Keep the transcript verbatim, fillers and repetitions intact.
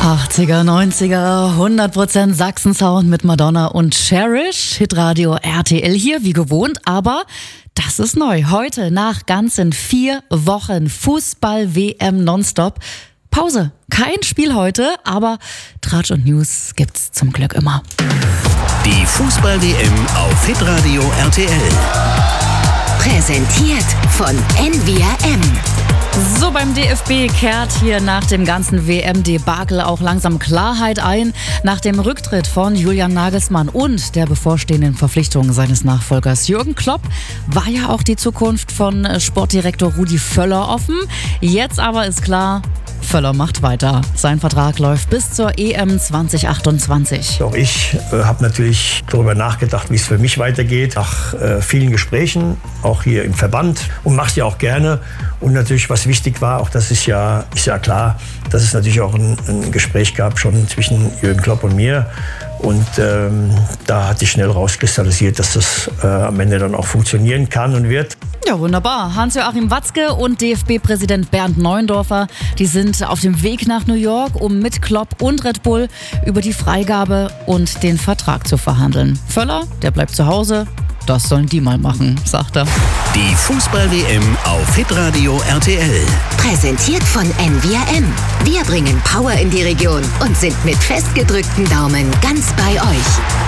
achtziger, neunziger, hundert Prozent Sachsen-Sound mit Madonna und Cherish. Hitradio R T L hier, wie gewohnt, aber das ist neu. Heute nach ganzen vier Wochen Fußball-W M nonstop. Pause. Kein Spiel heute, aber Tratsch und News gibt's zum Glück immer. Die Fußball-W M auf Hitradio R T L. Präsentiert von N V R M. So, beim D F B kehrt hier nach dem ganzen W M-Debakel auch langsam Klarheit ein. Nach dem Rücktritt von Julian Nagelsmann und der bevorstehenden Verpflichtung seines Nachfolgers Jürgen Klopp war ja auch die Zukunft von Sportdirektor Rudi Völler offen. Jetzt aber ist klar, Völler macht weiter. Sein Vertrag läuft bis zur E M zwanzig achtundzwanzig. Auch ich äh, habe natürlich darüber nachgedacht, wie es für mich weitergeht. Nach äh, vielen Gesprächen, auch hier im Verband, und mache es ja auch gerne. Und natürlich, was wichtig war, auch das ist ja, ist ja klar, dass es natürlich auch ein, ein Gespräch gab schon zwischen Jürgen Klopp und mir. Und ähm, da hat sich schnell rauskristallisiert, dass das äh, am Ende dann auch funktionieren kann und wird. Ja, wunderbar. Hans-Joachim Watzke und D F B-Präsident Bernd Neuendorfer, die sind auf dem Weg nach New York, um mit Klopp und Red Bull über die Freigabe und den Vertrag zu verhandeln. Völler, der bleibt zu Hause. Das sollen die mal machen, sagt er. Die Fußball-W M auf Hitradio R T L. Präsentiert von N V R M. Wir bringen Power in die Region und sind mit festgedrückten Daumen ganz bei euch.